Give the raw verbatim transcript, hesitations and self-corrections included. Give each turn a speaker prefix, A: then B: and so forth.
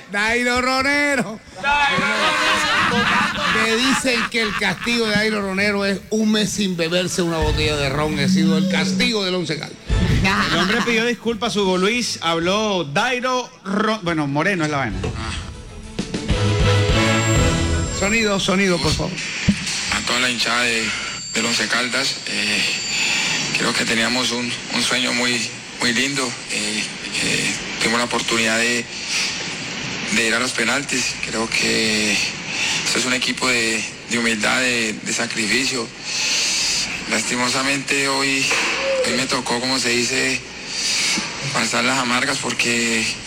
A: Dairo Ronero. Me dicen que el castigo de Dairo Ronero es un mes sin beberse una botella de ron. Ha sido el castigo del Once Caldas.
B: El hombre pidió disculpas a Hugo Luis, habló Dairo Ron... Bueno, Moreno es la vaina.
A: Sonido, sonido, por favor.
C: A toda la hinchada de, del Once Caldas, eh, creo que teníamos un, un sueño muy, muy lindo. Eh, eh, tuvimos la oportunidad de, de ir a los penaltis. Creo que esto es un equipo de, de humildad, de, de sacrificio. Lastimosamente hoy, hoy me tocó, como se dice, pasar las amargas porque